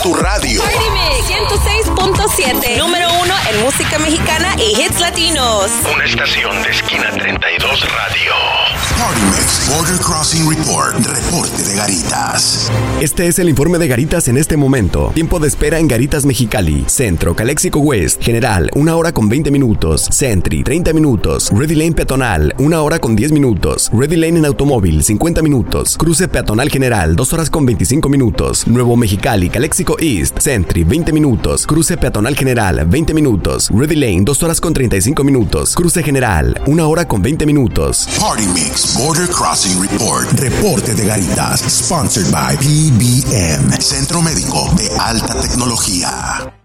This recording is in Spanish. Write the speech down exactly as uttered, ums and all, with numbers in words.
Tu radio. Party Mix ciento seis punto siete. Número uno en música mexicana y hits latinos. Una estación de esquina treinta y dos radio. Party Mix Border Crossing Report. Reporte de Garitas. Este es el informe de Garitas en este momento. Tiempo de espera en Garitas Mexicali. Centro, Calexico West. General, una hora con veinte minutos. Sentry, treinta minutos. Ready Lane Peatonal, una hora con diez minutos. Ready Lane en automóvil, cincuenta minutos. Cruce Peatonal General, dos horas con veinticinco minutos. Nuevo Mexicali, Calexico East, Sentry, veinte minutos. Cruce Peatonal General, veinte minutos. Ready Lane, dos horas con treinta y cinco minutos. Cruce General, una hora con veinte minutos. Party Mix Border Crossing Report. Reporte de Garitas. Sponsored by P B M. Centro Médico de Alta Tecnología.